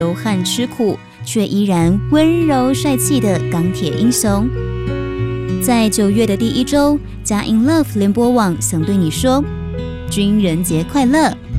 流汗吃苦，却依然温柔帅气的钢铁英雄。在9月的第1周，佳音 Love 联播网想对你说，军人节快乐！